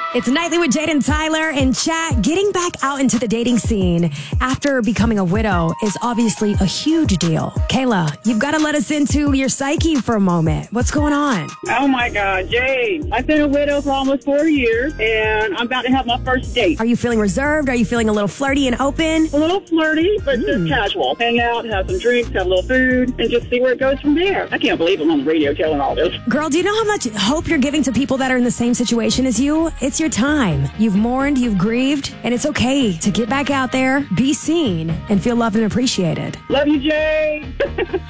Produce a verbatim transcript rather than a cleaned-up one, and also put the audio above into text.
It's Nightly with Jade and Tyler and chat. Getting back out into the dating scene after becoming a widow is obviously a huge deal. Kayla, you've got to let us into your psyche for a moment. What's going on? Oh my God, Jade. I've been a widow for almost four years and I'm about to have my first date. Are you feeling reserved? Are you feeling a little flirty and open? A little flirty, but mm. just casual. Hang out, have some drinks, have a little food, and just see where it goes from there. I can't believe I'm on the radio telling all this. Girl, do you know how much hope you're giving to people that are in the same situation as you? It's your time. You've mourned, you've grieved, and it's okay to get back out there, be seen, and feel loved and appreciated. Love you, Jay.